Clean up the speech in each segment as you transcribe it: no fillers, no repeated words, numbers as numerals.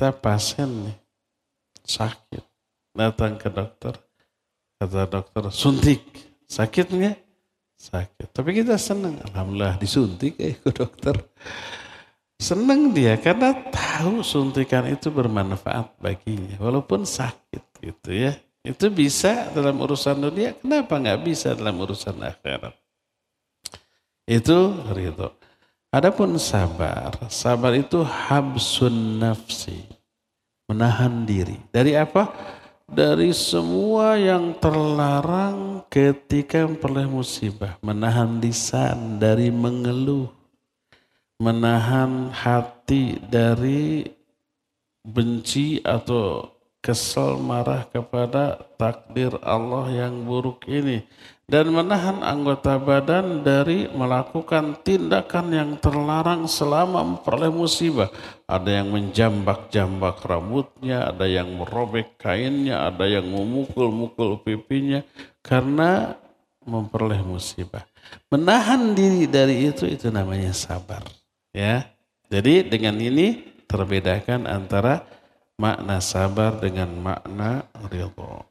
kita pasien nih, sakit, datang ke dokter, kata dokter suntik, sakit nggak? Sakit. Tapi kita senang, alhamdulillah disuntik ke dokter. Senang dia karena tahu suntikan itu bermanfaat baginya, walaupun sakit gitu ya. Itu bisa dalam urusan dunia, kenapa nggak bisa dalam urusan akhirat? Itu ridho. Adapun sabar, sabar itu habsun nafsi, menahan diri. Dari apa? Dari semua yang terlarang ketika memperoleh musibah. Menahan lisan dari mengeluh. Menahan hati dari benci atau kesal marah kepada takdir Allah yang buruk ini. Dan menahan anggota badan dari melakukan tindakan yang terlarang selama memperoleh musibah. Ada yang menjambak-jambak rambutnya, ada yang merobek kainnya, ada yang memukul-mukul pipinya karena memperoleh musibah. Menahan diri dari itu namanya sabar. Ya, jadi dengan ini terbedakan antara makna sabar dengan makna ridho.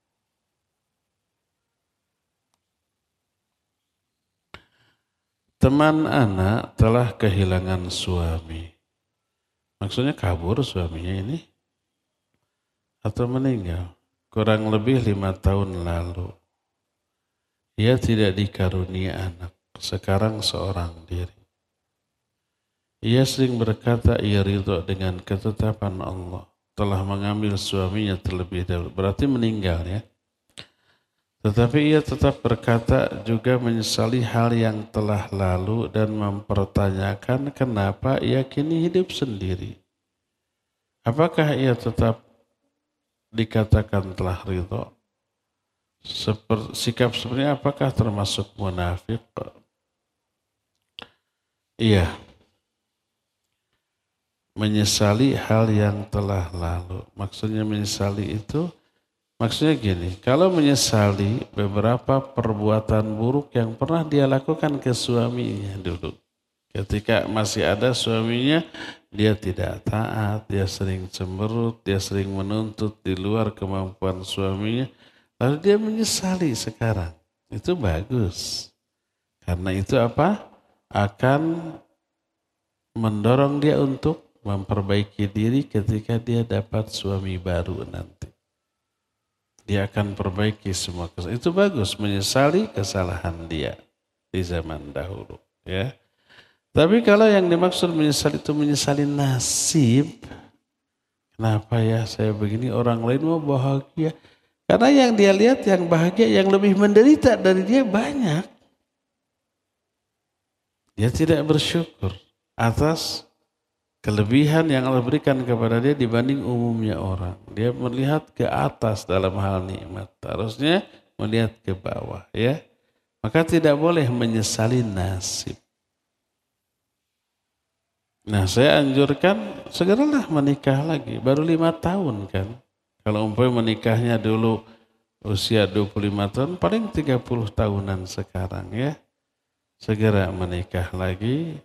Teman anak telah kehilangan suami. Maksudnya kabur suaminya ini? Atau meninggal? Kurang lebih 5 tahun lalu. Ia tidak dikarunia anak. Sekarang seorang diri. Ia sering berkata ia ridho dengan ketetapan Allah. Telah mengambil suaminya terlebih dahulu. Berarti meninggal ya. Tetapi ia tetap berkata juga menyesali hal yang telah lalu dan mempertanyakan kenapa ia kini hidup sendiri. Apakah ia tetap dikatakan telah ridho? Sikap sebenarnya apakah termasuk munafik? Iya. Menyesali hal yang telah lalu. Maksudnya menyesali itu, maksudnya gini, kalau menyesali beberapa perbuatan buruk yang pernah dia lakukan ke suaminya dulu. Ketika masih ada suaminya, dia tidak taat, dia sering cemberut, dia sering menuntut di luar kemampuan suaminya. Lalu dia menyesali sekarang. Itu bagus. Karena itu apa? Akan mendorong dia untuk memperbaiki diri ketika dia dapat suami baru nanti. Dia akan perbaiki semua kesalahan. Itu bagus, menyesali kesalahan dia di zaman dahulu. Ya. Tapi kalau yang dimaksud menyesali itu menyesali nasib. Kenapa ya saya begini, orang lain mau bahagia. Karena yang dia lihat yang bahagia, yang lebih menderita dari dia banyak. Dia tidak bersyukur atas kelebihan yang Allah berikan kepada dia dibanding umumnya orang. Dia melihat ke atas dalam hal nikmat. Harusnya melihat ke bawah. Ya. Maka tidak boleh menyesali nasib. Nah saya anjurkan segeralah menikah lagi. Baru 5 tahun kan. Kalau umpamanya menikahnya dulu usia 25 tahun, paling 30 tahunan sekarang ya. Segera menikah lagi.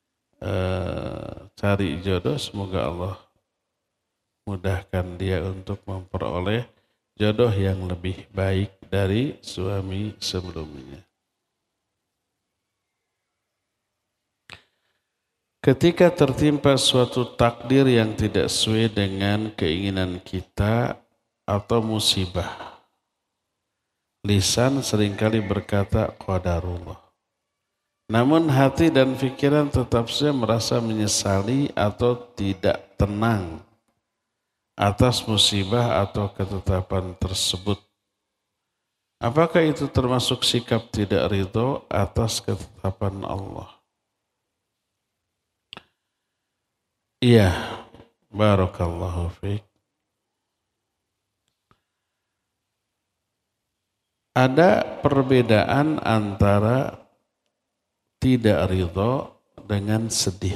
Cari jodoh, semoga Allah mudahkan dia untuk memperoleh jodoh yang lebih baik dari suami sebelumnya. Ketika tertimpa suatu takdir yang tidak sesuai dengan keinginan kita atau musibah, lisan seringkali berkata qadarullah. Namun hati dan pikiran tetap saja merasa menyesali atau tidak tenang atas musibah atau ketetapan tersebut. Apakah itu termasuk sikap tidak ridho atas ketetapan Allah? Iya, barakallahu fiik. Ada perbedaan antara tidak ridho dengan sedih.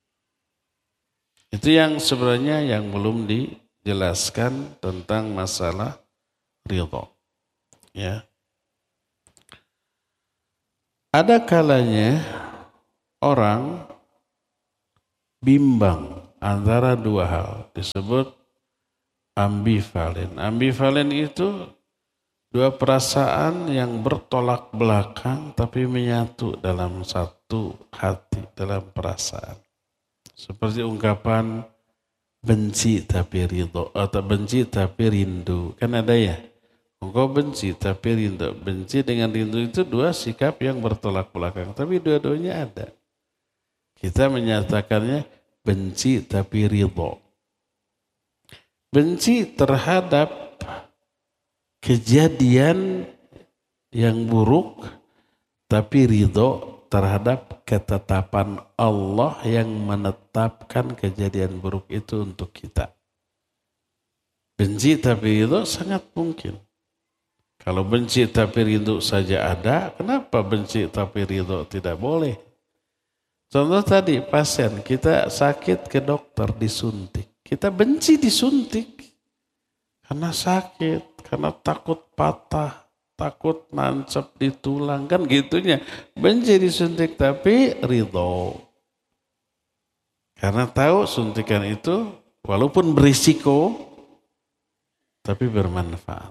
Itu yang sebenarnya yang belum dijelaskan tentang masalah ridho. Ya. Ada kalanya orang bimbang antara dua hal, disebut ambivalen. Ambivalen itu dua perasaan yang bertolak belakang tapi menyatu dalam satu hati, dalam perasaan. Seperti ungkapan benci tapi ridho atau benci tapi rindu. Kan ada ya? Engkau benci tapi rindu. Benci dengan rindu itu dua sikap yang bertolak belakang. Tapi dua-duanya ada. Kita menyatakannya benci tapi ridho. Benci terhadap kejadian yang buruk, tapi ridho terhadap ketetapan Allah yang menetapkan kejadian buruk itu untuk kita. Benci tapi ridho sangat mungkin. Kalau benci tapi ridho saja ada, kenapa benci tapi ridho tidak boleh? Contoh tadi, pasien kita sakit ke dokter disuntik. Kita benci disuntik karena sakit. Karena takut patah, takut nancep di tulang, kan gitunya. Benci disuntik tapi ridho. Karena tahu suntikan itu walaupun berisiko, tapi bermanfaat.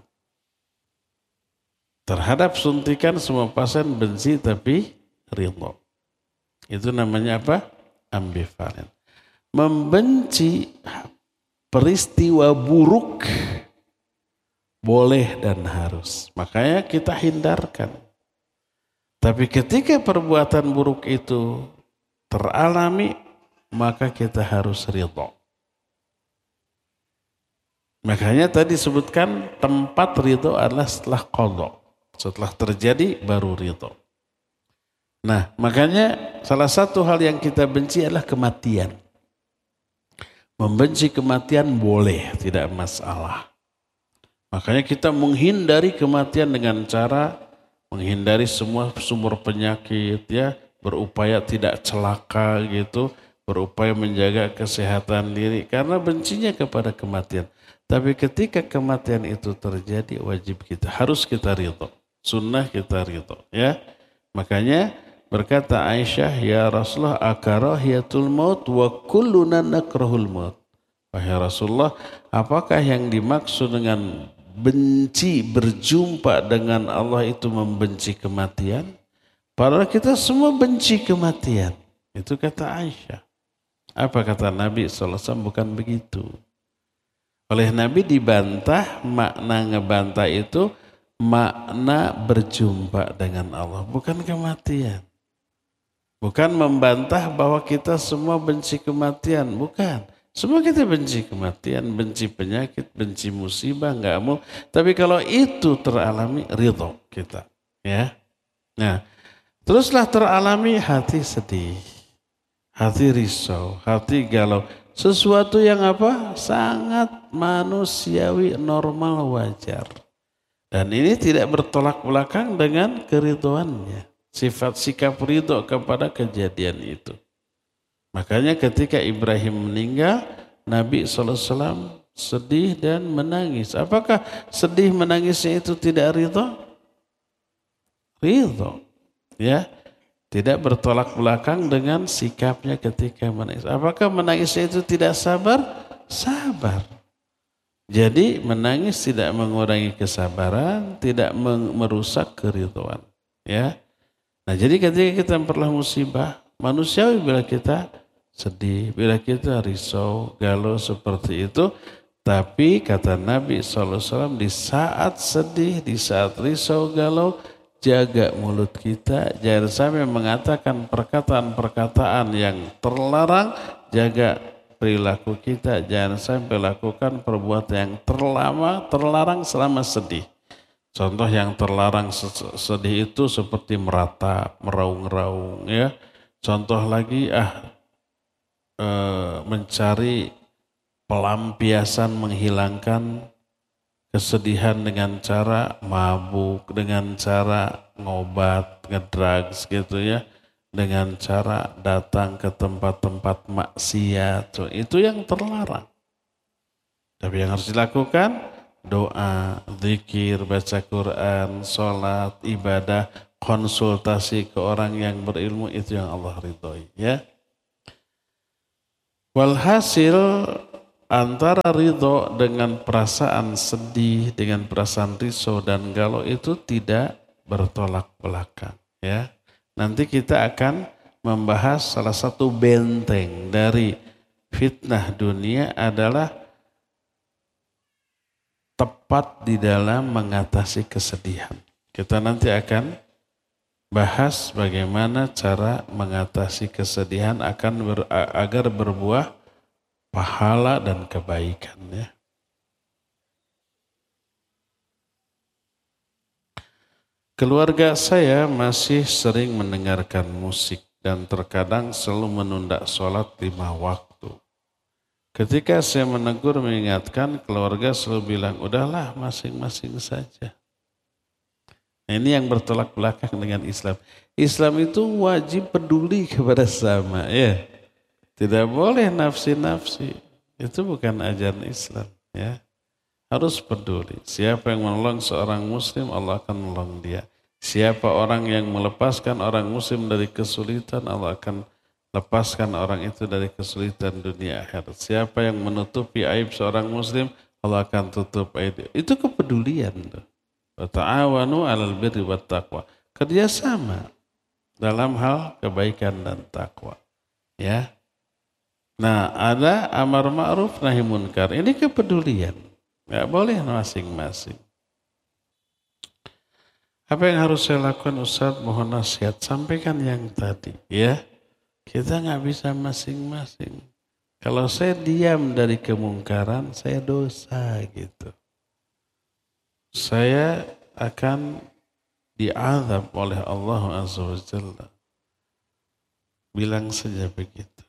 Terhadap suntikan semua pasien benci tapi ridho. Itu namanya apa? Ambivalen. Membenci peristiwa buruk boleh dan harus. Makanya kita hindarkan. Tapi ketika perbuatan buruk itu teralami, maka kita harus ridho. Makanya tadi sebutkan tempat ridho adalah setelah qadha. Setelah terjadi baru ridho. Nah, makanya salah satu hal yang kita benci adalah kematian. Membenci kematian boleh, tidak masalah. Makanya kita menghindari kematian dengan cara menghindari semua sumber penyakit, ya, berupaya tidak celaka gitu, berupaya menjaga kesehatan diri karena bencinya kepada kematian. Tapi ketika kematian itu terjadi wajib kita, harus kita ridho, sunnah kita ridho, ya. Makanya berkata Aisyah, ya Rasulullah akarahiyatul maut wa kulluna nakrahul maut. Wahai Rasulullah, apakah yang dimaksud dengan benci berjumpa dengan Allah itu membenci kematian? Padahal kita semua benci kematian. Itu kata Aisyah. Apa kata Nabi SAW? Bukan begitu. Oleh Nabi dibantah, makna ngebantah itu makna berjumpa dengan Allah. Bukan kematian. Bukan membantah bahwa kita semua benci kematian. Bukan. Semua kita benci kematian, benci penyakit, benci musibah, enggak mau. Tapi kalau itu teralami, ridho kita. Ya. Nah, teruslah teralami hati sedih, hati risau, hati galau. Sesuatu yang apa? Sangat manusiawi, normal, wajar. Dan ini tidak bertolak belakang dengan keridhoannya. Sifat sikap ridho kepada kejadian itu. Makanya ketika Ibrahim meninggal, Nabi SAW sedih dan menangis. Apakah sedih menangisnya itu tidak ridho? Ridho. Ya, tidak bertolak belakang dengan sikapnya ketika menangis. Apakah menangisnya itu tidak sabar? Sabar. Jadi menangis tidak mengurangi kesabaran, tidak merusak keridhoan. Ya. Nah, jadi ketika kita memperoleh musibah, manusiawi bila kita sedih, bila kita risau, galau seperti itu. Tapi kata Nabi SAW, di saat sedih, di saat risau, galau, jaga mulut kita. Jangan sampai mengatakan perkataan-perkataan yang terlarang. Jaga perilaku kita. Jangan sampai lakukan perbuatan yang terlarang selama sedih. Contoh yang terlarang sedih itu seperti meratap, meraung-raung, ya. Contoh lagi, mencari pelampiasan menghilangkan kesedihan dengan cara mabuk, dengan cara ngobat, ngedrugs gitu ya, dengan cara datang ke tempat-tempat maksiat. Itu yang terlarang. Tapi yang harus dilakukan doa, zikir, baca Quran, sholat, ibadah, konsultasi ke orang yang berilmu, itu yang Allah ridhoi, ya. Walhasil antara ridho dengan perasaan sedih, dengan perasaan risau dan galau itu tidak bertolak belakang. Ya, nanti kita akan membahas salah satu benteng dari fitnah dunia adalah tepat di dalam mengatasi kesedihan. Kita nanti akan bahas bagaimana cara mengatasi kesedihan agar berbuah pahala dan kebaikan. Ya. Keluarga saya masih sering mendengarkan musik dan terkadang selalu menunda sholat 5 waktu. Ketika saya menegur mengingatkan, keluarga selalu bilang, udahlah masing-masing saja. Nah, ini yang bertolak belakang dengan Islam. Islam itu wajib peduli kepada sama, ya. Tidak boleh nafsi-nafsi. Itu bukan ajaran Islam, ya. Harus peduli. Siapa yang menolong seorang muslim, Allah akan menolong dia. Siapa orang yang melepaskan orang muslim dari kesulitan, Allah akan lepaskan orang itu dari kesulitan dunia akhirat. Siapa yang menutupi aib seorang muslim, Allah akan tutup aib. Itu kepedulian. Wa ta'awanu 'alal birri wat taqwa. Kerjasama dalam hal kebaikan dan takwa. Ya. Nah, ada amar ma'ruf nahi munkar. Ini kepedulian. Enggak boleh masing-masing. Apa yang harus saya lakukan Ustaz? Mohon nasihat. Sampaikan yang tadi. Ya. Kita nggak bisa masing-masing. Kalau saya diam dari kemungkaran, saya dosa gitu. Saya akan diazab oleh Allah Azza wa Jalla. Bilang saja begitu.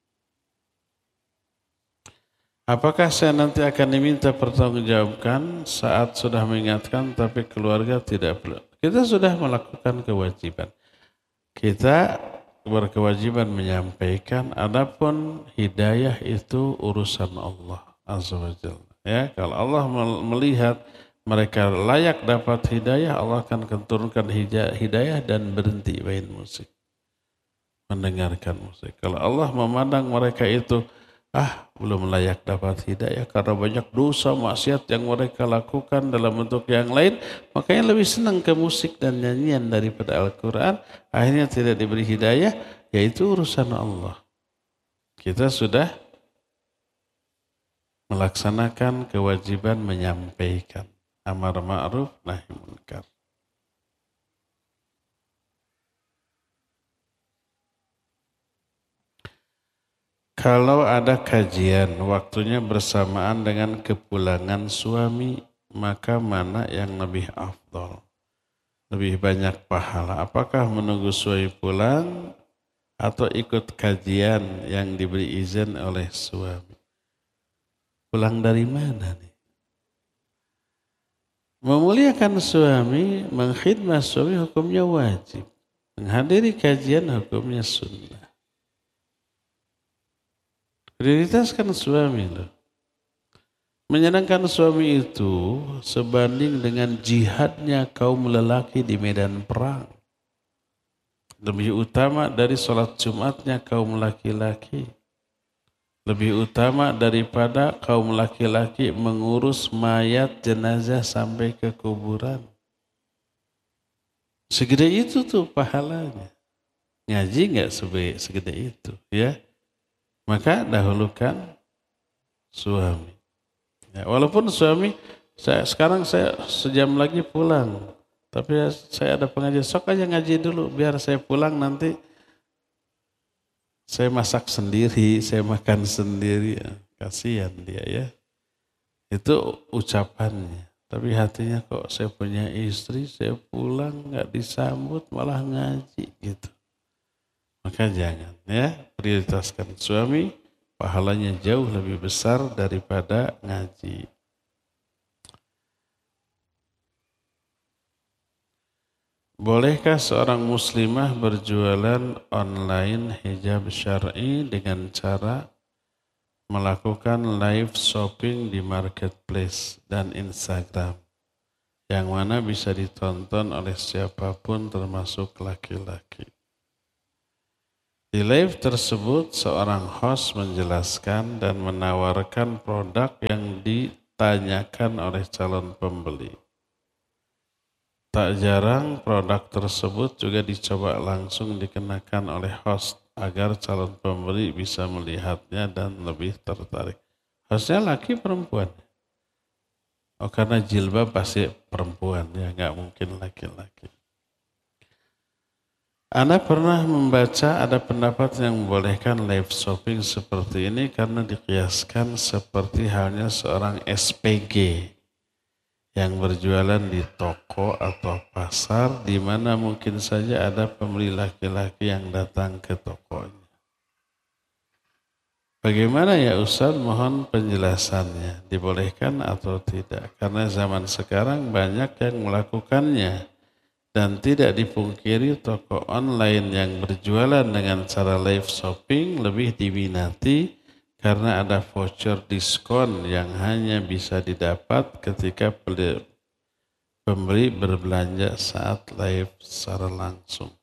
Apakah saya nanti akan diminta pertanggungjawabkan saat sudah mengingatkan tapi keluarga tidak perlu? Kita sudah melakukan kewajiban. Kita berkewajiban menyampaikan, adapun hidayah itu urusan Allah Azza wa Jalla. Ya, kalau Allah melihat mereka layak dapat hidayah, Allah akan turunkan hidayah dan berhenti main musik, mendengarkan musik. Kalau Allah memandang mereka itu belum layak dapat hidayah karena banyak dosa maksiat yang mereka lakukan dalam bentuk yang lain, makanya lebih senang ke musik dan nyanyian daripada Al-Quran, akhirnya tidak diberi hidayah, yaitu urusan Allah. Kita sudah melaksanakan kewajiban menyampaikan amar ma'ruf nahi munkar. Kalau ada kajian, waktunya bersamaan dengan kepulangan suami, maka mana yang lebih afdal? Lebih banyak pahala. Apakah menunggu suami pulang atau ikut kajian yang diberi izin oleh suami? Pulang dari mana nih? Memuliakan suami, mengkhidmat suami hukumnya wajib. Menghadiri kajian hukumnya sunnah. Prioritaskan suami loh. Menyenangkan suami itu sebanding dengan jihadnya kaum lelaki di medan perang. Lebih utama dari sholat Jumatnya kaum laki-laki. Lebih utama daripada kaum laki-laki mengurus mayat jenazah sampai ke kuburan. Segede itu tuh pahalanya. Ngaji nggak segede itu, ya. Maka dahulukan suami. Ya, walaupun suami, sekarang saya sejam lagi pulang. Tapi saya ada pengajian, sok aja ngaji dulu. Biar saya pulang nanti saya masak sendiri, saya makan sendiri. Ya, kasihan dia ya. Itu ucapannya. Tapi hatinya kok saya punya istri, saya pulang nggak disambut malah ngaji gitu. Maka jangan ya, prioritaskan suami, pahalanya jauh lebih besar daripada ngaji. Bolehkah seorang muslimah berjualan online hijab syar'i dengan cara melakukan live shopping di marketplace dan Instagram yang mana bisa ditonton oleh siapapun termasuk laki-laki? Di live tersebut seorang host menjelaskan dan menawarkan produk yang ditanyakan oleh calon pembeli. Tak jarang produk tersebut juga dicoba langsung dikenakan oleh host agar calon pembeli bisa melihatnya dan lebih tertarik. Hostnya laki perempuan? Oh, karena jilbab pasti perempuan ya, nggak mungkin laki-laki. Anda pernah membaca ada pendapat yang membolehkan live shopping seperti ini karena dikiaskan seperti halnya seorang SPG yang berjualan di toko atau pasar di mana mungkin saja ada pembeli laki-laki yang datang ke tokonya. Bagaimana ya Ustaz, mohon penjelasannya, dibolehkan atau tidak? Karena zaman sekarang banyak yang melakukannya dan tidak dipungkiri toko online yang berjualan dengan cara live shopping lebih diminati karena ada voucher diskon yang hanya bisa didapat ketika pembeli berbelanja saat live secara langsung.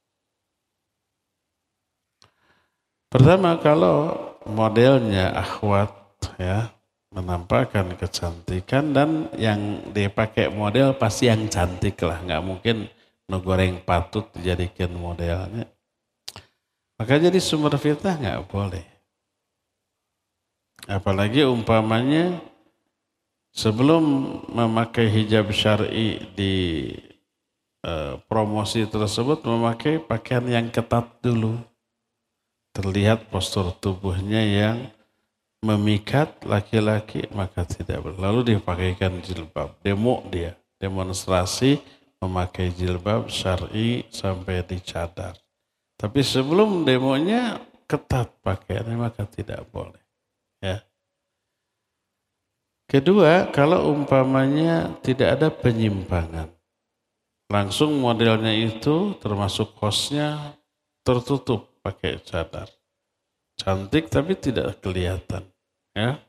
Pertama, kalau modelnya akhwat ya, menampakkan kecantikan dan yang dipakai model pasti yang cantik lah, nggak mungkin goreng patut dijadikan modelnya. Maka jadi sumber fitnah nggak boleh. Apalagi umpamanya sebelum memakai hijab syar'i di promosi tersebut memakai pakaian yang ketat dulu. Terlihat postur tubuhnya yang memikat laki-laki maka tidak boleh. Lalu dipakaikan jilbab. Demo dia, demonstrasi memakai jilbab syar'i sampai dicadar. Tapi sebelum demonya ketat pakaiannya maka tidak boleh. Ya. Kedua, kalau umpamanya tidak ada penyimpangan, langsung modelnya itu termasuk hostnya tertutup pakai cadar. Cantik tapi tidak kelihatan. Ya.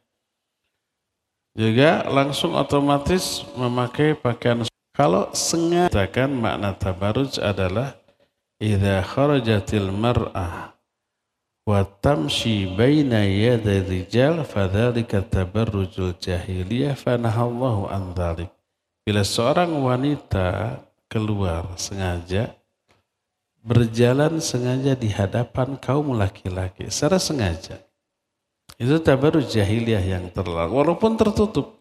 Juga langsung otomatis memakai pakaian. Kalau sengaja kan makna tabarruj adalah idza kharajatil mar'ah wa tamshi baina yaday rijal fadzalika tabarrujul jahiliyah fanahallahu an dzalik. Bila seorang wanita keluar sengaja berjalan sengaja di hadapan kaum laki-laki secara sengaja, itu tabarruj jahiliyah yang terlarang walaupun tertutup.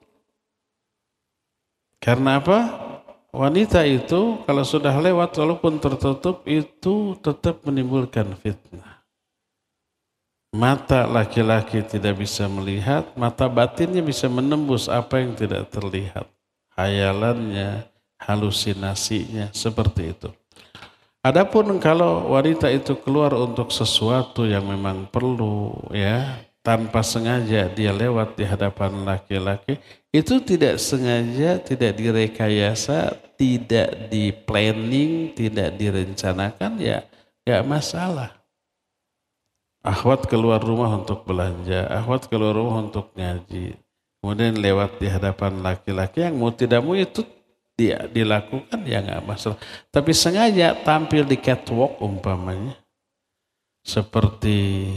Karena apa? Wanita itu kalau sudah lewat walaupun tertutup itu tetap menimbulkan fitnah. Mata laki-laki tidak bisa melihat, mata batinnya bisa menembus apa yang tidak terlihat. Hayalannya, halusinasinya, seperti itu. Adapun kalau wanita itu keluar untuk sesuatu yang memang perlu, ya, tanpa sengaja dia lewat di hadapan laki-laki, itu tidak sengaja, tidak direkayasa, tidak di planning, tidak direncanakan, ya gak masalah. Akhwat keluar rumah untuk belanja, akhwat keluar rumah untuk ngaji, kemudian lewat di hadapan laki-laki yang mau tidak mau itu dia dilakukan ya nggak masalah. Tapi sengaja tampil di catwalk umpamanya, seperti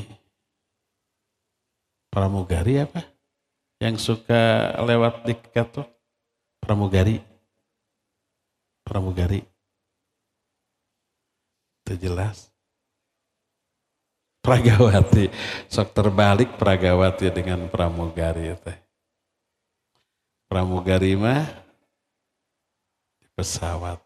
pramugari apa? Yang suka lewat di catwalk, pramugari, itu jelas. Pragawati, sok terbalik Pragawati dengan pramugari. Pramugari mah di pesawat.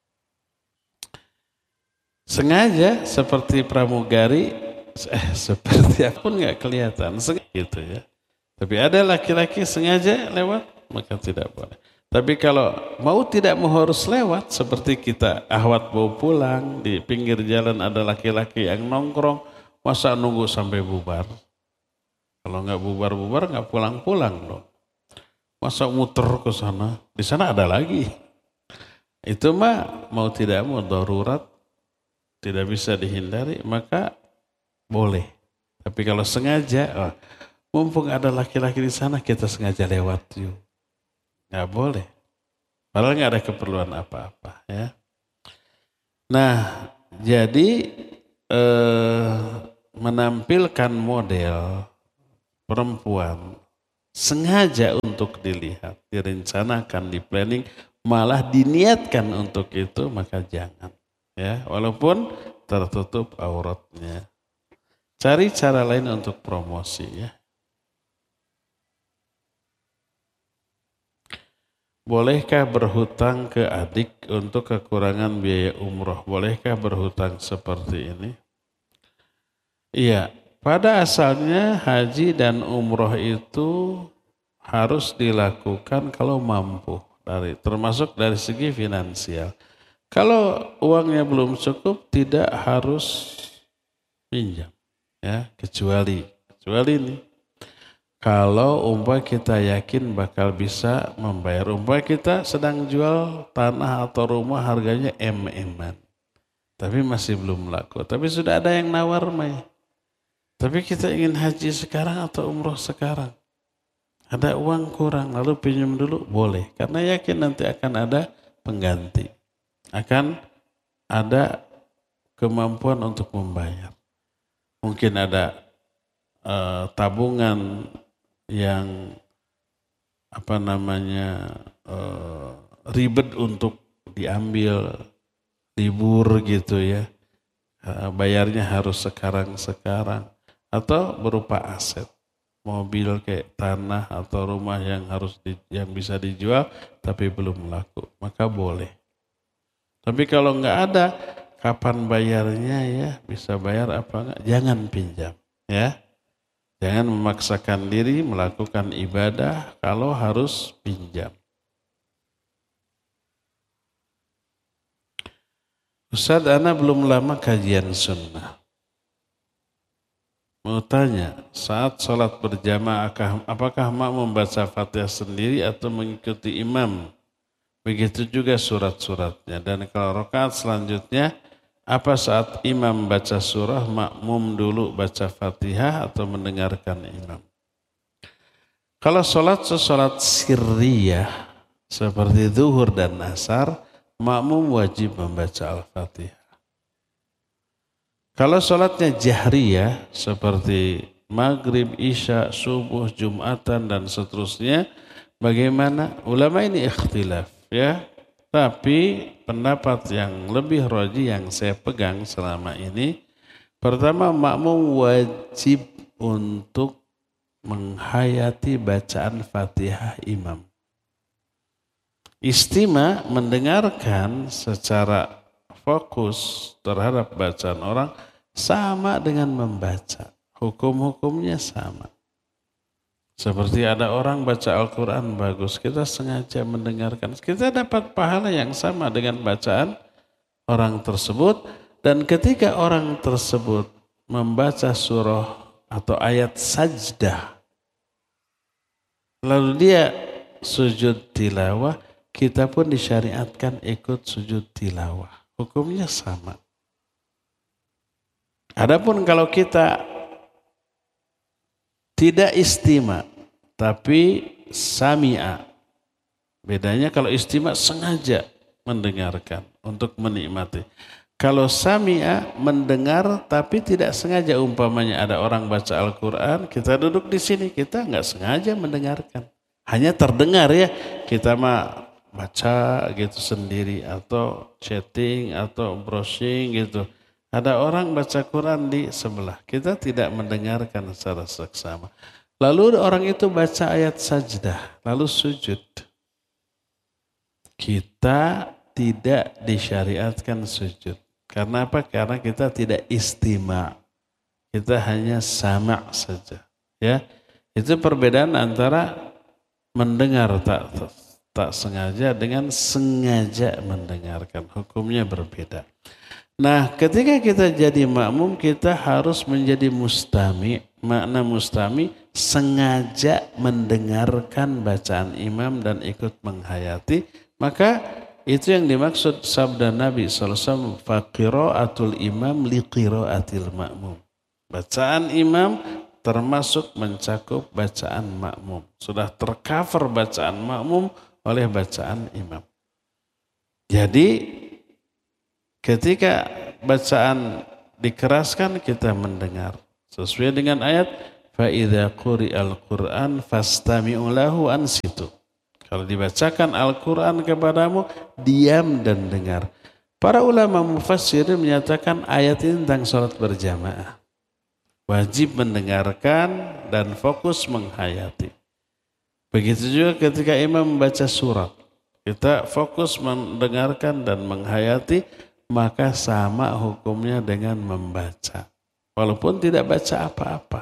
Sengaja seperti pramugari, seperti apa pun nggak kelihatan, gitu ya. Tapi ada laki-laki sengaja lewat, maka tidak boleh. Tapi kalau mau tidak mau harus lewat, seperti kita ahwat mau pulang, di pinggir jalan ada laki-laki yang nongkrong, masa nunggu sampai bubar? Kalau nggak bubar-bubar nggak pulang-pulang dong. Masa muter ke sana? Di sana ada lagi. Itu mah mau tidak mau darurat, tidak bisa dihindari, maka boleh. Tapi kalau sengaja, mumpung ada laki-laki di sana, kita sengaja lewat yuk. Nggak boleh. Padahal nggak ada keperluan apa-apa. Ya. Nah, jadi menampilkan model perempuan sengaja untuk dilihat, direncanakan, di planning, malah diniatkan untuk itu, maka jangan. Ya, walaupun tertutup auratnya. Cari cara lain untuk promosi ya. Bolehkah berhutang ke adik untuk kekurangan biaya umroh? Bolehkah berhutang seperti ini? Iya, pada asalnya haji dan umroh itu harus dilakukan kalau mampu, termasuk dari segi finansial. Kalau uangnya belum cukup, tidak harus pinjam, ya, kecuali ini. Kalau umpah kita yakin bakal bisa membayar, umpah kita sedang jual tanah atau rumah harganya M-an, tapi masih belum laku. Tapi sudah ada yang nawar, Mai. Tapi kita ingin haji sekarang atau umroh sekarang. Ada uang kurang, lalu pinjam dulu, boleh. Karena yakin nanti akan ada pengganti. Akan ada kemampuan untuk membayar. Mungkin ada tabungan yang ribet untuk diambil, libur gitu ya. Bayarnya harus sekarang. Atau berupa aset, mobil kayak tanah atau rumah yang bisa dijual tapi belum laku, maka boleh. Tapi kalau nggak ada, kapan bayarnya ya, bisa bayar apa enggak, jangan pinjam ya. Jangan memaksakan diri melakukan ibadah kalau harus pinjam. Ustaz, ana belum lama kajian sunnah. Mau tanya, saat sholat berjamaah apakah makmum membaca Fatihah sendiri atau mengikuti imam? Begitu juga surat-suratnya. Dan kalau rakaat selanjutnya, apa saat imam baca surah, makmum dulu baca Fatihah atau mendengarkan imam? Kalau sholat sirriyah seperti zuhur dan asar, makmum wajib membaca Al-Fatihah. Kalau sholatnya jahriyah seperti maghrib, isya, subuh, jumatan dan seterusnya, bagaimana? Ulama ini ikhtilaf ya. Tapi pendapat yang lebih rajih yang saya pegang selama ini, pertama makmum wajib untuk menghayati bacaan Fatihah imam. Istima mendengarkan secara fokus terhadap bacaan orang sama dengan membaca. Hukum-hukumnya sama. Seperti ada orang baca Al-Quran bagus, kita sengaja mendengarkan. Kita dapat pahala yang sama dengan bacaan orang tersebut. Dan ketika orang tersebut membaca surah atau ayat sajdah, lalu dia sujud tilawah, kita pun disyariatkan ikut sujud tilawah. Hukumnya sama. Adapun kalau kita tidak istima, tapi sami'a. Bedanya kalau istima sengaja mendengarkan untuk menikmati. Kalau sami'a mendengar tapi tidak sengaja, umpamanya ada orang baca Al-Quran, kita duduk di sini, kita nggak sengaja mendengarkan. Hanya terdengar ya, kita mah baca gitu sendiri atau chatting atau browsing gitu. Ada orang baca Quran di sebelah, kita tidak mendengarkan secara seksama. Lalu orang itu baca ayat sajdah, lalu sujud. Kita tidak disyariatkan sujud. Karena apa? Karena kita tidak istima'. Kita hanya sama' saja. Ya, itu perbedaan antara mendengar tak sengaja dengan sengaja mendengarkan. Hukumnya berbeda. Nah, ketika kita jadi makmum, kita harus menjadi mustami'. Makna mustami', sengaja mendengarkan bacaan imam dan ikut menghayati. Maka itu yang dimaksud sabda Nabi SAW, faqira'atul imam liqira'atil makmum. Bacaan imam termasuk mencakup bacaan makmum. Sudah tercover bacaan makmum oleh bacaan imam. Jadi ketika bacaan dikeraskan kita mendengar. Sesuai dengan ayat fa idza quri'al Qur'an fastami'u lahu ansitu. Kalau dibacakan Al-Qur'an kepadamu, diam dan dengar. Para ulama mufassir menyatakan ayat ini tentang salat berjamaah. Wajib mendengarkan dan fokus menghayati. Begitu juga ketika imam membaca surat. Kita fokus mendengarkan dan menghayati, maka sama hukumnya dengan membaca. Walaupun tidak baca apa-apa.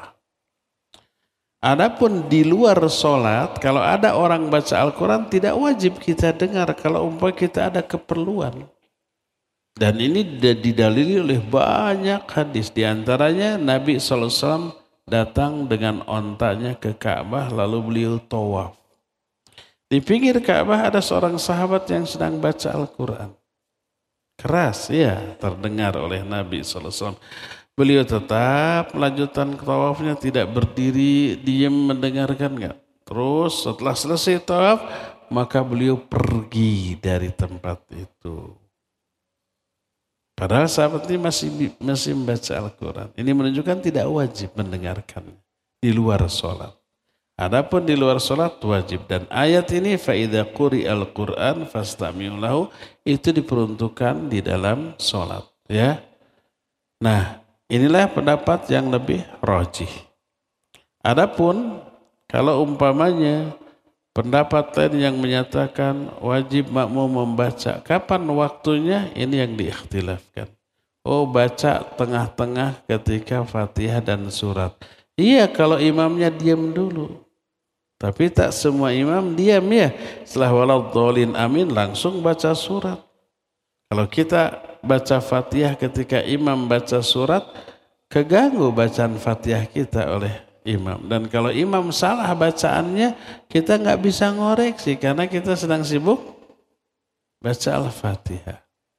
Adapun di luar sholat, kalau ada orang baca Al-Quran tidak wajib kita dengar kalau umpamanya kita ada keperluan. Dan ini didalili oleh banyak hadis. Di antaranya Nabi SAW datang dengan ontanya ke Ka'bah lalu beliau tawaf. Di pinggir Ka'bah ada seorang sahabat yang sedang baca Al-Quran. Keras ya terdengar oleh Nabi SAW. Beliau tetap melanjutkan tawafnya, tidak berdiri, diam mendengarkan enggak. Terus setelah selesai tawaf, maka beliau pergi dari tempat itu. Padahal sahabat ini masih membaca Al-Quran. Ini menunjukkan tidak wajib mendengarkan di luar sholat. Adapun di luar sholat wajib. Dan ayat ini فَإِذَا قُرِئَ الْقُرْآنِ فَاسْتَمِعُوا لَهُ itu diperuntukkan di dalam sholat. Ya. Nah, inilah pendapat yang lebih rajih. Adapun kalau umpamanya pendapat lain yang menyatakan wajib makmum membaca, kapan waktunya? Ini yang diikhtilafkan. Oh, baca tengah-tengah ketika Fatihah dan surat. Iya, kalau imamnya diam dulu. Tapi tak semua imam diam ya. Setelah waladhdallin amin langsung baca surat. Kalau kita baca Fatihah ketika imam baca surat, keganggu bacaan Fatihah kita oleh imam. Dan kalau imam salah bacaannya, kita nggak bisa ngoreksi karena kita sedang sibuk baca Al-Fatihah.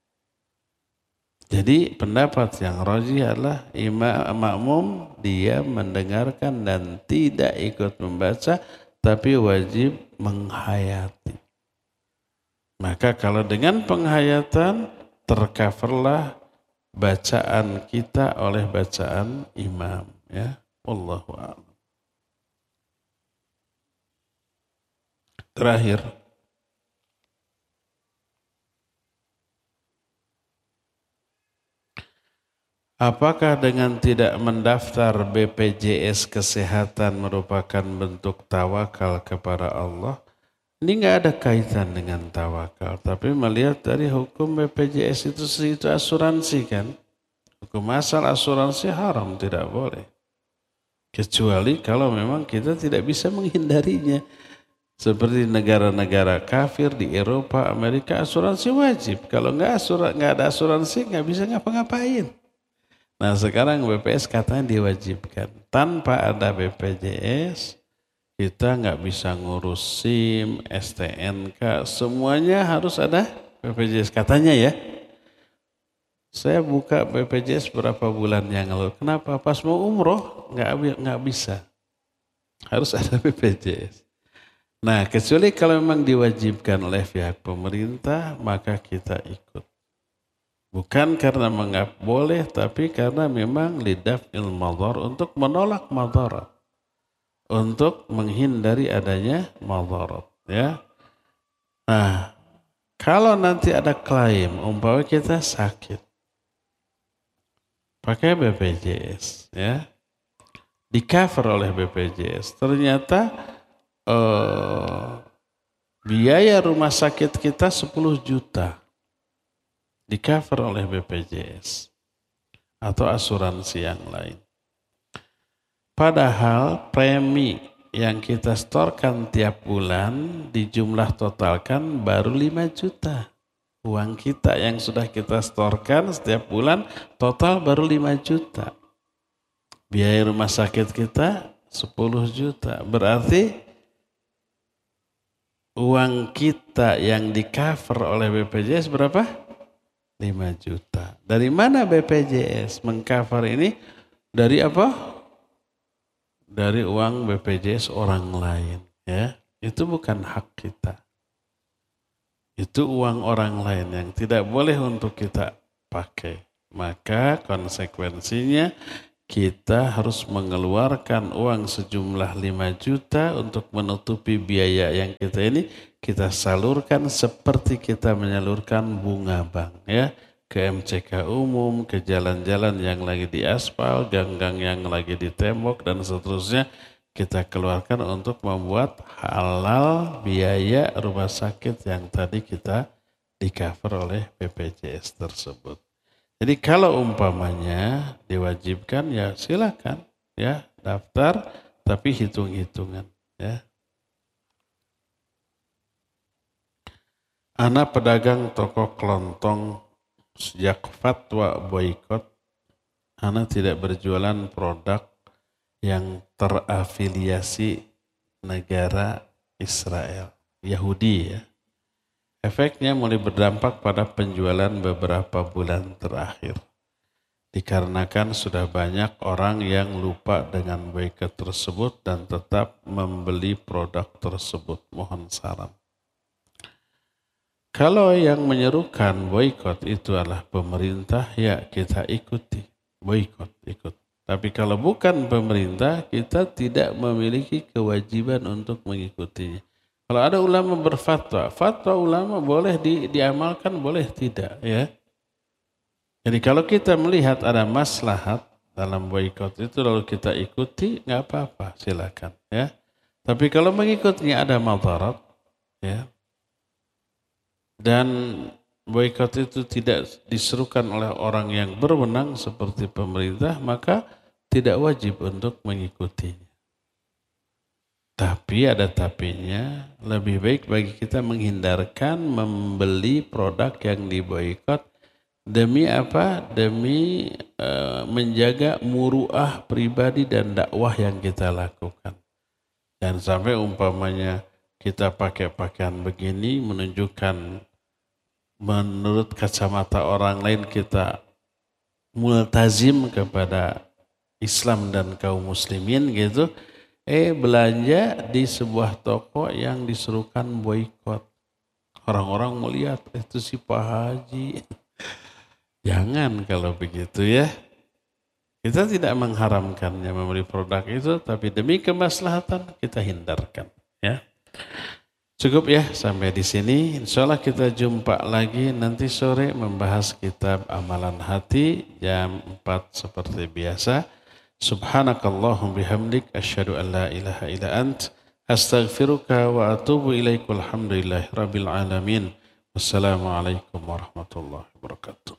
Jadi pendapat yang rajih adalah imam makmum dia mendengarkan dan tidak ikut membaca, tapi wajib menghayati. Maka kalau dengan penghayatan tercoverlah bacaan kita oleh bacaan imam, ya. Wallahu a'lam. Terakhir, apakah dengan tidak mendaftar BPJS Kesehatan merupakan bentuk tawakal kepada Allah? Ini nggak ada kaitan dengan tawakal, tapi melihat dari hukum BPJS itu asuransi kan. Hukum asal asuransi haram, tidak boleh. Kecuali kalau memang kita tidak bisa menghindarinya. Seperti negara-negara kafir di Eropa, Amerika asuransi wajib. Kalau nggak ada asuransi nggak bisa ngapa-ngapain. Nah sekarang BPS katanya diwajibkan. Tanpa ada BPJS kita nggak bisa ngurus SIM, STNK, semuanya harus ada BPJS katanya ya. Saya buka BPJS berapa bulan yang lalu. Kenapa? Pas mau umroh nggak bisa. Harus ada BPJS. Nah, kecuali kalau memang diwajibkan oleh pihak pemerintah, maka kita ikut. Bukan karena menganggap boleh, tapi karena memang lidaf'il madhar, untuk menolak madarat. Untuk menghindari adanya madarat. Ya. Nah, kalau nanti ada klaim, umpama kita sakit, pakai BPJS, ya, di cover oleh BPJS. Ternyata biaya rumah sakit kita 10 juta di cover oleh BPJS atau asuransi yang lain. Padahal premi yang kita setorkan tiap bulan dijumlah totalkan baru 5 juta. Uang kita yang sudah kita setorkan setiap bulan total baru 5 juta. Biaya rumah sakit kita 10 juta. Berarti uang kita yang di cover oleh BPJS berapa? 5 juta. Dari mana BPJS mengcover ini? Dari apa? Dari uang BPJS orang lain. Ya, itu bukan hak kita. Itu uang orang lain yang tidak boleh untuk kita pakai. Maka konsekuensinya kita harus mengeluarkan uang sejumlah 5 juta untuk menutupi biaya yang kita salurkan seperti kita menyalurkan bunga bank ya, ke MCK umum, ke jalan-jalan yang lagi di aspal, gang-gang yang lagi di tembok dan seterusnya, kita keluarkan untuk membuat halal biaya rumah sakit yang tadi kita di cover oleh BPJS tersebut. Jadi kalau umpamanya diwajibkan ya silakan ya daftar, tapi hitung-hitungan ya. Ana pedagang toko kelontong sejak fatwa boikot, ana tidak berjualan produk yang terafiliasi negara Israel, Yahudi ya. Efeknya mulai berdampak pada penjualan beberapa bulan terakhir. Dikarenakan sudah banyak orang yang lupa dengan boikot tersebut dan tetap membeli produk tersebut. Mohon saran. Kalau yang menyerukan boikot itu adalah pemerintah, ya kita ikuti. Boikot, ikut. Tapi kalau bukan pemerintah, kita tidak memiliki kewajiban untuk mengikutinya. Kalau ada ulama berfatwa, fatwa ulama boleh diamalkan, boleh tidak ya. Jadi kalau kita melihat ada maslahat dalam boikot itu lalu kita ikuti, nggak apa-apa, silakan ya. Tapi kalau mengikutinya ada madarat ya, dan boikot itu tidak diserukan oleh orang yang berwenang seperti pemerintah, maka tidak wajib untuk mengikutinya. Tapi ada tapinya, lebih baik bagi kita menghindarkan membeli produk yang diboikot. Demi apa? Demi menjaga muruah pribadi dan dakwah yang kita lakukan. Dan sampai umpamanya kita pakai pakaian begini menunjukkan menurut kacamata orang lain kita multazim kepada Islam dan kaum muslimin gitu. Belanja di sebuah toko yang diserukan boikot. Orang-orang melihat itu si Pak Haji. Jangan kalau begitu ya. Kita tidak mengharamkannya membeli produk itu, tapi demi kemaslahatan kita hindarkan. Ya, cukup ya sampai di sini. Insya Allah kita jumpa lagi nanti sore membahas kitab Amalan Hati jam 4 seperti biasa. Subhanakallahum bihamdik asyhadu an la ilaha illa ant astaghfiruka wa atubu ilaik walhamdulillahi rabbil alamin. Wassalamualaikum warahmatullahi wabarakatuh.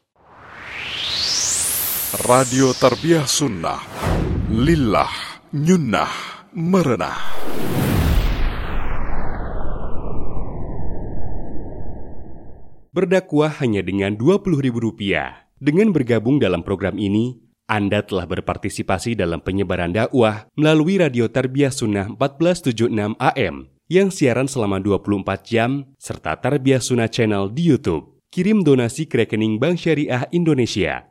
Radio Tarbiyah Sunnah Lillah Nyunnah Merenah. Berdakwah hanya dengan Rp20.000. Dengan bergabung dalam program ini, Anda telah berpartisipasi dalam penyebaran dakwah melalui Radio Tarbiyah Sunnah 1476 AM yang siaran selama 24 jam serta Tarbiyah Sunnah Channel di YouTube. Kirim donasi ke rekening Bank Syariah Indonesia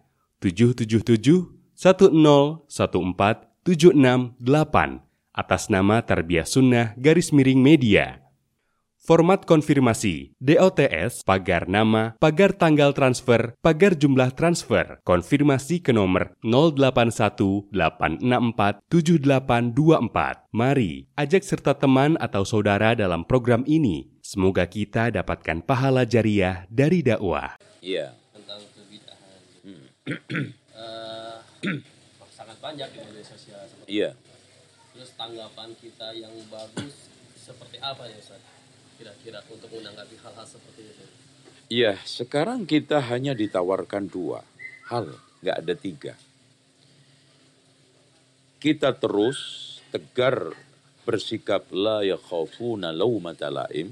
777-1014-768 atas nama Tarbiyah Sunnah _Media. Format konfirmasi, DOTS, pagar nama, pagar tanggal transfer, pagar jumlah transfer, konfirmasi ke nomor 0818647824. Mari, ajak serta teman atau saudara dalam program ini. Semoga kita dapatkan pahala jariah dari dakwah. Iya. Tentang kebidahan. Sangat banyak di media sosial. Iya. Terus tanggapan kita yang bagus seperti apa ya Ustaz? Kira-kira untuk menanggapi hal-hal seperti itu. Iya, sekarang kita hanya ditawarkan 2 hal, nggak ada 3. Kita terus tegar bersikap la yakhafuna laumata laim,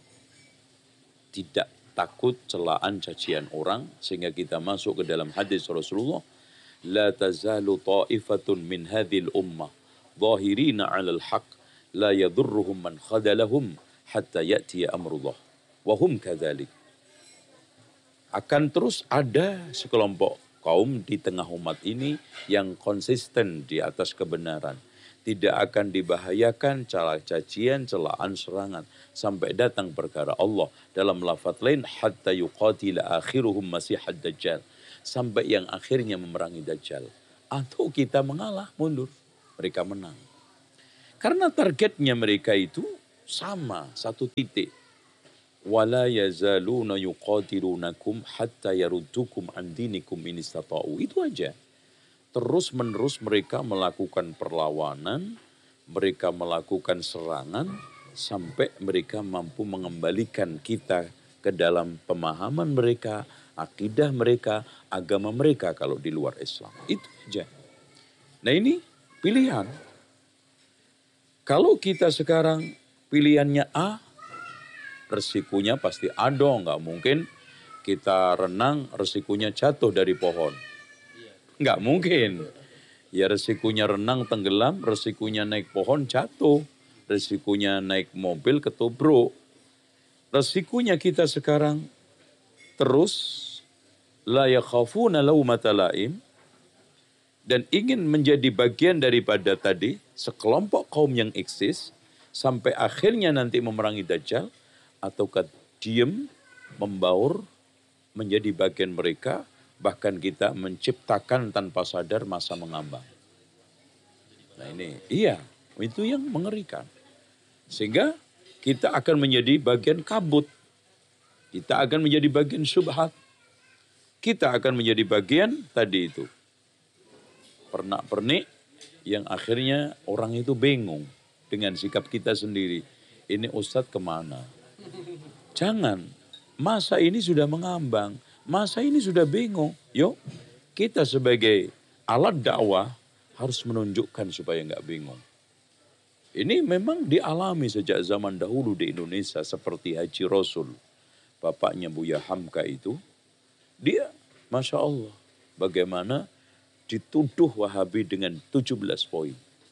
tidak takut celaan cacian orang, sehingga kita masuk ke dalam hadis Rasulullah, la tazalu ta'ifatun min hadhil ummah zahirina 'alal haqq la yadurruhum man khadalahum hatta ya'tiya amrullah wa hum kadzalik. Akan terus ada sekelompok kaum di tengah umat ini yang konsisten di atas kebenaran, tidak akan dibahayakan cacian, celaan, serangan sampai datang perkara Allah. Dalam lafaz lain, hatta yuqatila akhiruhum masihad dajjal, sampai yang akhirnya memerangi Dajjal. atau kita mengalah, mundur. Mereka menang. Karena targetnya mereka itu sama, satu titik. Wala yazaluna yuqatilunakum hatta yaruddukum an dinikum in istata'u. Itu aja. Terus menerus mereka melakukan perlawanan, mereka melakukan serangan, sampai mereka mampu mengembalikan kita ke dalam pemahaman mereka, akidah mereka, agama mereka kalau di luar Islam. Itu aja. Nah ini pilihan. Kalau kita sekarang pilihannya A, resikonya pasti A dong. Nggak mungkin kita renang resikonya jatuh dari pohon. Nggak mungkin. Ya resikonya renang tenggelam, resikonya naik pohon jatuh. Resikonya naik mobil ketubruk. Resikonya kita sekarang terus la yakhafuna laumata laim, dan ingin menjadi bagian daripada tadi sekelompok kaum yang eksis sampai akhirnya nanti memerangi Dajjal, ataukah diem, membaur, menjadi bagian mereka, bahkan kita menciptakan tanpa sadar masa mengambang. Nah ini, iya, itu yang mengerikan. Sehingga kita akan menjadi bagian kabut. Kita akan menjadi bagian syubhat. Kita akan menjadi bagian tadi itu. Pernak-pernik yang akhirnya orang itu bingung dengan sikap kita sendiri. Ini Ustadz kemana? Jangan. Masa ini sudah mengambang. Masa ini sudah bingung. Yuk, kita sebagai alat dakwah harus menunjukkan supaya nggak bingung. Ini memang dialami sejak zaman dahulu di Indonesia seperti Haji Rasul. Bapaknya Buya Hamka itu, dia Masya Allah bagaimana dituduh Wahabi dengan 17 poin.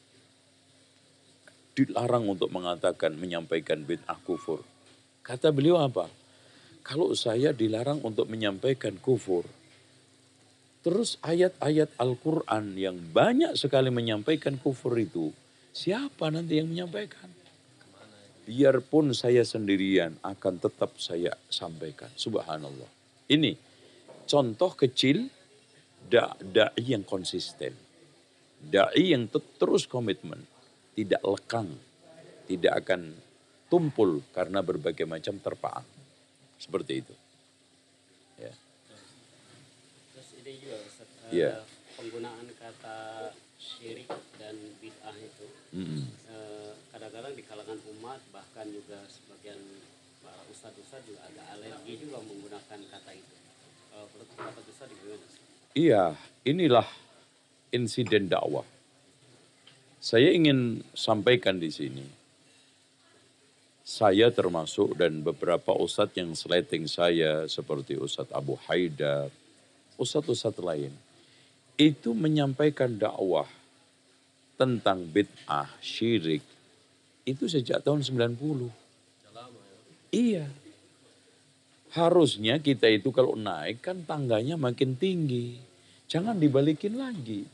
Dilarang untuk mengatakan, menyampaikan bid'ah kufur. Kata beliau apa? Kalau saya dilarang untuk menyampaikan kufur, terus ayat-ayat Al-Quran yang banyak sekali menyampaikan kufur itu, siapa nanti yang menyampaikan? Biarpun saya sendirian akan tetap saya sampaikan. Subhanallah. Ini contoh kecil da'i yang konsisten. Da'i yang terus komitmen. Tidak lekang. Tidak akan tumpul karena berbagai macam terpaan. Seperti itu. Ya. Terus ini juga Ustaz, Ya. penggunaan kata syirik dan bid'ah itu kadang-kadang di kalangan umat, bahkan juga sebagian para ustadz-ustadz juga agak alergi juga menggunakan kata itu. Menurut pendapat Ustadz gimana? Iya, inilah insiden dakwah. Saya ingin sampaikan di sini. Saya termasuk dan beberapa ustadz yang seleting saya seperti Ustadz Abu Haidar, ustadz-ustadz lain, itu menyampaikan dakwah tentang bid'ah, syirik, itu sejak tahun 90. Iya. Harusnya kita itu kalau naik kan tangganya makin tinggi. Jangan dibalikin lagi.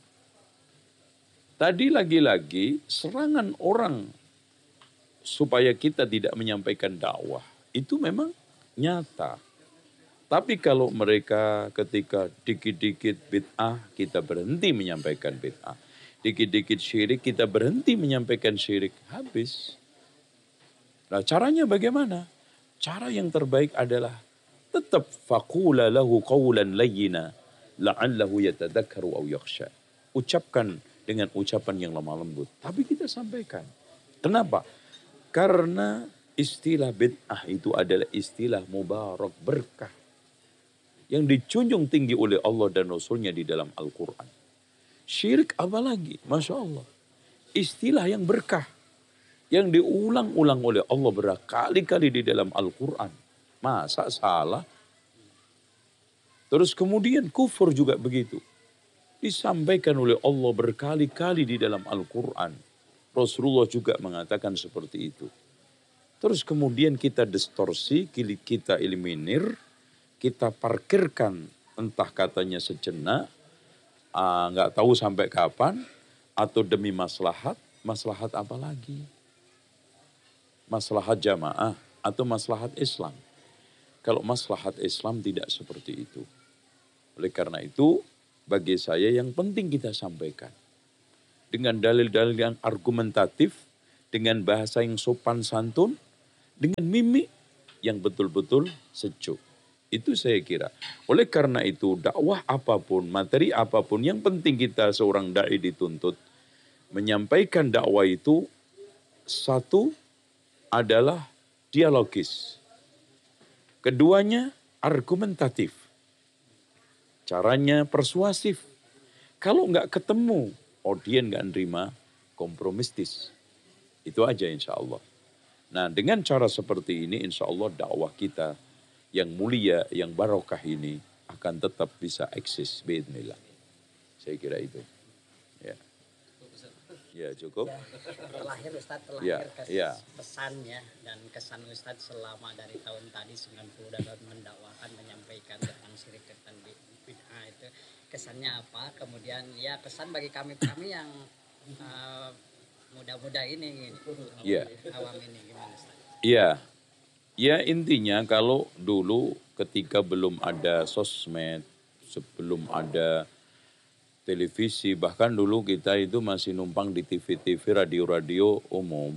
Tadi lagi-lagi serangan orang supaya kita tidak menyampaikan dakwah. Itu memang nyata. Tapi kalau mereka ketika dikit-dikit bid'ah, kita berhenti menyampaikan bid'ah. Dikit-dikit syirik, kita berhenti menyampaikan syirik. Habis. Nah caranya bagaimana? Cara yang terbaik adalah tetap faqula lahu qawlan layyina la'allahu yatadakkaru aw yakhsha. Ucapkan dengan ucapan yang lemah lembut. Tapi kita sampaikan. Kenapa? Karena istilah bid'ah itu adalah istilah mubarak, berkah. Yang dijunjung tinggi oleh Allah dan Rasulnya di dalam Al-Quran. Syirik apalagi? Masya Allah. Istilah yang berkah. Yang diulang-ulang oleh Allah berkali-kali di dalam Al-Quran. Masa salah? Terus kemudian kufur juga begitu. Disampaikan oleh Allah berkali-kali di dalam Al-Quran. Rasulullah juga mengatakan seperti itu. Terus kemudian kita distorsi, kita eliminir, kita parkirkan, entah katanya sejenak, nggak tahu sampai kapan, atau demi maslahat apa lagi? Maslahat jamaah atau maslahat Islam. Kalau maslahat Islam tidak seperti itu. Oleh karena itu, bagi saya yang penting kita sampaikan. Dengan dalil-dalil yang argumentatif, dengan bahasa yang sopan santun, dengan mimik yang betul-betul sejuk. Itu saya kira. Oleh karena itu dakwah apapun, materi apapun, yang penting kita seorang dai dituntut menyampaikan dakwah itu satu adalah dialogis. Keduanya argumentatif. Caranya persuasif. Kalau nggak ketemu, audien nggak nerima, kompromistis. Itu aja insya Allah. Nah dengan cara seperti ini insya Allah dakwah kita yang mulia, yang barokah ini akan tetap bisa eksis. Bismillah. Saya kira itu. Ya, ya cukup. Terakhir Ustadz, Ya, ya. pesannya dan kesan Ustadz selama dari tahun tadi 90 dalam mendakwakan, menyampaikan tentang syirik, tentang bid'ah itu, kesannya apa? Kemudian ya kesan bagi kami yang muda-muda ini, Ya. awam ini gimana Ustadz? Iya, ya intinya kalau dulu ketika belum ada sosmed, sebelum ada televisi, bahkan dulu kita itu masih numpang di TV-TV, radio-radio umum.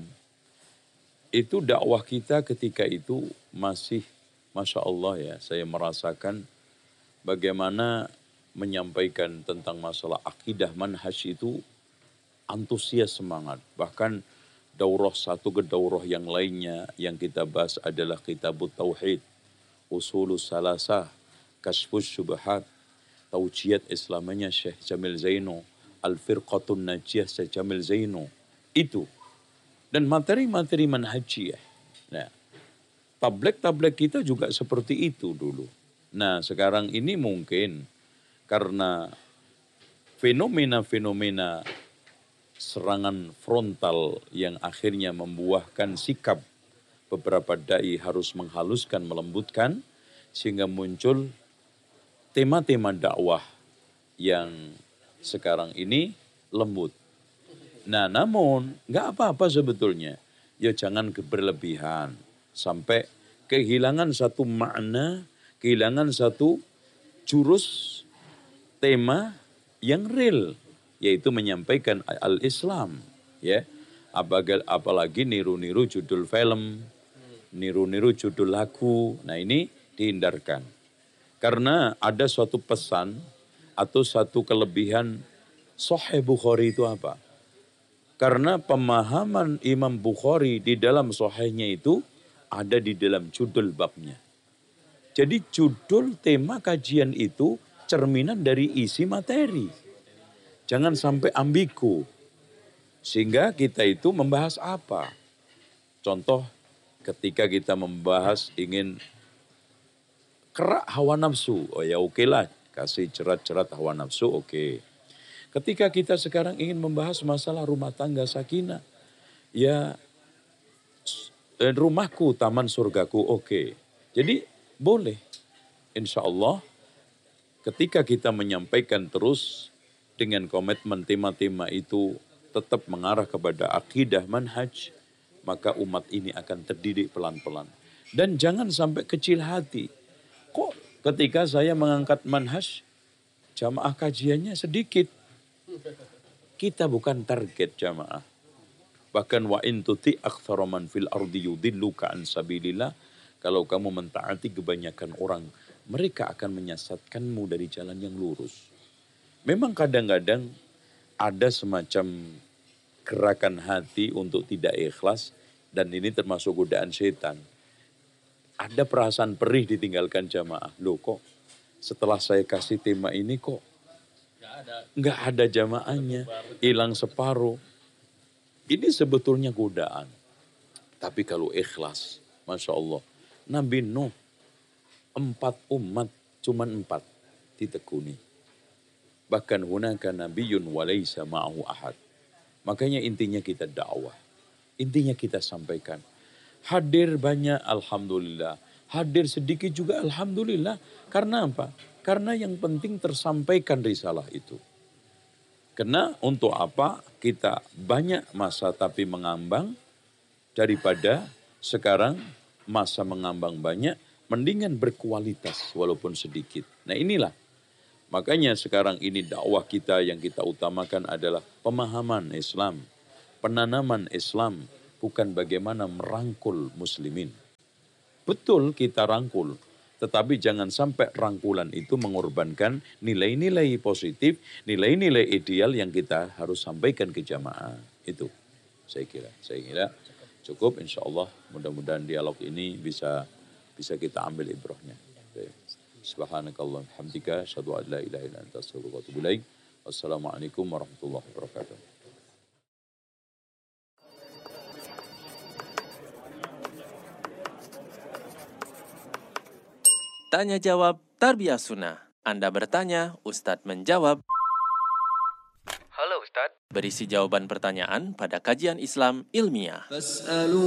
Itu dakwah kita ketika itu masih, Masya Allah ya, saya merasakan bagaimana menyampaikan tentang masalah akidah manhaj itu antusias semangat. Bahkan daurah satu ke daurah yang lainnya yang kita bahas adalah Kitabut Tauhid, Usulus Salasah, Kashfus Syubhat, Taujiat Islamanya Syekh Jamil Zaino, Al-Firqatun Najiyah Syekh Jamil Zaino. Itu. Dan materi-materi manhajiyah. Nah, tablek-tablek kita juga seperti itu dulu. Nah, sekarang ini mungkin karena fenomena-fenomena serangan frontal yang akhirnya membuahkan sikap beberapa dai harus menghaluskan, melembutkan, sehingga muncul tema-tema dakwah yang sekarang ini lembut. Nah namun nggak apa-apa sebetulnya. Ya jangan berlebihan sampai kehilangan satu makna, kehilangan satu jurus tema yang real, yaitu menyampaikan al-Islam, ya. Apalagi niru-niru judul film, niru-niru judul lagu. Nah ini dihindarkan. Karena ada suatu pesan atau satu kelebihan Sahih Bukhari itu apa? Karena pemahaman Imam Bukhari di dalam Sahihnya itu ada di dalam judul babnya. Jadi judul tema kajian itu cerminan dari isi materi. Jangan sampai ambigu. Sehingga kita itu membahas apa? Contoh ketika kita membahas ingin kerak hawa nafsu. Oh ya oke lah, kasih cerat-cerat hawa nafsu oke. Ketika kita sekarang ingin membahas masalah rumah tangga sakinah. Ya rumahku taman surgaku oke. Jadi boleh. Insya Allah ketika kita menyampaikan terus dengan komitmen tema-tema itu tetap mengarah kepada akidah manhaj, maka umat ini akan terdidik pelan-pelan. Dan jangan sampai kecil hati. Kok ketika saya mengangkat manhaj, jamaah kajiannya sedikit. Kita bukan target jamaah. Bahkan wa in tuti aktsara man fil ardi yudilluka an sabilillah. Kalau kamu mentaati kebanyakan orang, mereka akan menyesatkanmu dari jalan yang lurus. Memang kadang-kadang ada semacam gerakan hati untuk tidak ikhlas, dan ini termasuk godaan setan. Ada perasaan perih ditinggalkan jamaah. Loh kok setelah saya kasih tema ini kok nggak ada jamaahnya, hilang separuh. Ini sebetulnya godaan. Tapi kalau ikhlas, Masya Allah, Nabi Nuh 4 umat, cuman 4 ditekuni. Bahkan hunaka nabiyyun walaysa ma'ahu ahad. Makanya intinya kita dakwah. Intinya kita sampaikan. Hadir banyak, alhamdulillah. Hadir sedikit juga, alhamdulillah. Karena apa? Karena yang penting tersampaikan risalah itu. Karena untuk apa kita banyak masa tapi mengambang, daripada sekarang masa mengambang banyak, mendingan berkualitas walaupun sedikit. Nah inilah Makanya sekarang ini dakwah kita yang kita utamakan adalah pemahaman Islam, penanaman Islam, bukan bagaimana merangkul muslimin. Betul kita rangkul, tetapi jangan sampai rangkulan itu mengorbankan nilai-nilai positif, nilai-nilai ideal yang kita harus sampaikan ke jamaah. Itu saya kira cukup, insya Allah. Mudah-mudahan dialog ini bisa kita ambil ibrahnya. Subhanakallah hamdika asyhadu an la ilaha illa anta astaghfiruka wa atubu ilaik. Wassalamualaikum warahmatullahi wabarakatuh. Tanya jawab Tarbiyah Sunnah. Anda bertanya, Ustadz menjawab. Halo Ustadz. Berisi jawaban pertanyaan pada kajian Islam ilmiah.